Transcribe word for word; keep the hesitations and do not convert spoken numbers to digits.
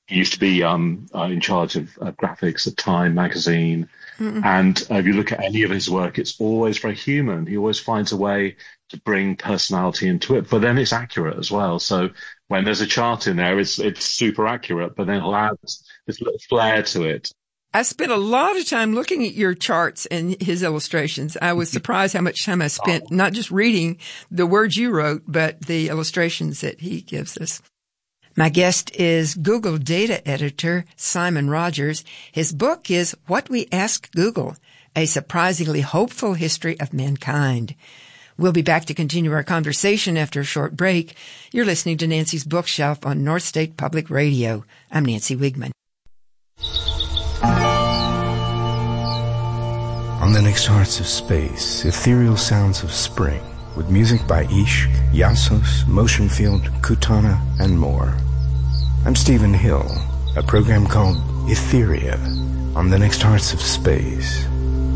He used to be um, uh, in charge of uh, graphics at Time magazine. Mm-hmm. And uh, if you look at any of his work, it's always very human. He always finds a way to bring personality into it, but then it's accurate as well. So when there's a chart in there, it's it's super accurate, but then he'll add this little flair to it. I spent a lot of time looking at your charts and his illustrations. I was surprised how much time I spent oh. not just reading the words you wrote, but the illustrations that he gives us. My guest is Google data editor Simon Rogers. His book is What We Ask Google, a surprisingly hopeful history of mankind. We'll be back to continue our conversation after a short break. You're listening to Nancy's Bookshelf on North State Public Radio. I'm Nancy Wigman. On the next Hearts of Space, ethereal sounds of spring, with music by Ishq, Yasos, Motionfield, Kutana, and more. I'm Stephen Hill, a program called Etheria on the next Hearts of Space.